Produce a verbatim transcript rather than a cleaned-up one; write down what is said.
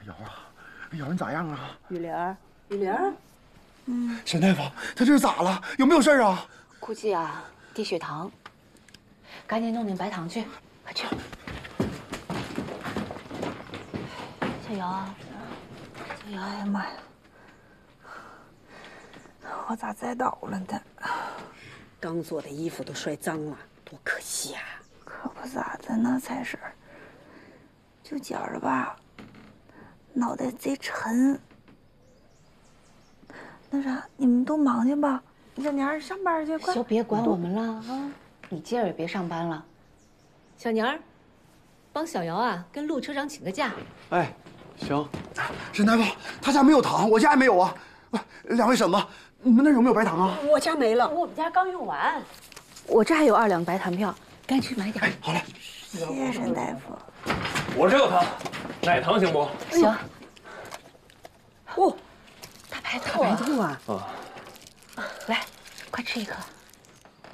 瑶啊，瑶你咋样啊？ 雨玲，雨玲， 嗯，沈大夫，他这是咋了？有没有事儿啊？ 估计啊，低血糖。赶紧弄点白糖去，快去。小瑶，小瑶， 哎呀妈呀！我咋栽倒了呢？ 刚做的衣服都摔脏了，多可惜呀！ 可不咋的呢，才是。就觉着吧，脑袋贼沉。那啥，你们都忙去吧，小年儿上班去，快。 就别管我们了啊！你今儿也别上班了。 小年儿，帮小姚啊跟陆车长请个假。 哎，行。 沈大夫，他家没有糖，我家也没有啊。两位婶子，你们那有没有白糖啊？ 我家没了， 我们家刚用完。我这还有二两白糖票，赶紧去买点。 哎，好嘞。 谢谢沈大夫。 我这有糖，奶糖行不？ 行。 哦， 大白大白兔兔啊！ 啊， 来，快吃一颗。